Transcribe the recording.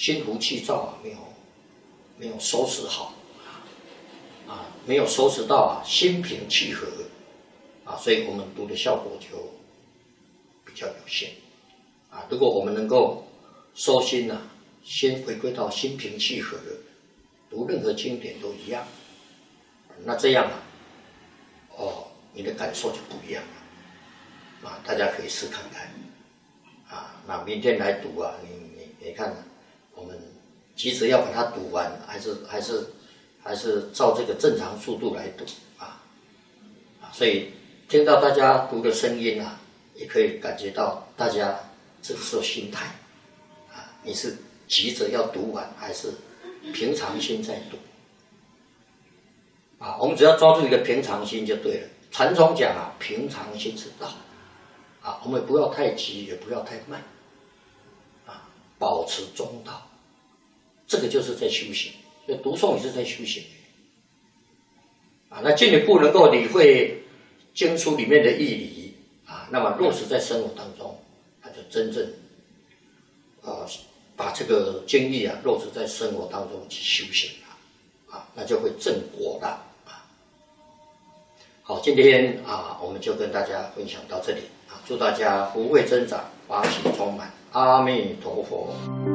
心浮气躁啊，没有收拾好啊，没有收拾到啊，心平气和啊，所以我们读的效果就比较有限啊。如果我们能够收心啊，先回归到心平气和的，读任何经典都一样，那这样啊，你的感受就不一样了啊。大家可以试看看啊。那明天来读啊，你看，我们急着要把它读完，还是照这个正常速度来读啊。所以听到大家读的声音啊，也可以感觉到大家这个时候心态啊，你是急着要读完，还是平常心在读啊？我们只要抓住一个平常心就对了。禅宗讲啊，平常心是道啊，我们不要太急，也不要太慢啊，保持中道，这个就是在修行。所以读诵也是在修行啊。那进一步能够理会经书里面的义理啊，那么落实在生活当中，那就真正把这个经义啊落实在生活当中去修行了啊，那就会正果了啊。好，今天啊我们就跟大家分享到这里啊，祝大家福慧增长，法喜充满，阿弥陀佛。